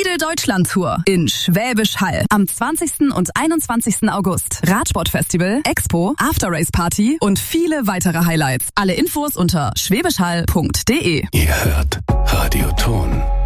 Lidl-Deutschland-Tour in Schwäbisch Hall am 20. und 21. August. Radsportfestival, Expo, After-Race-Party und viele weitere Highlights. Alle Infos unter schwäbischhall.de. Ihr hört Radio Ton.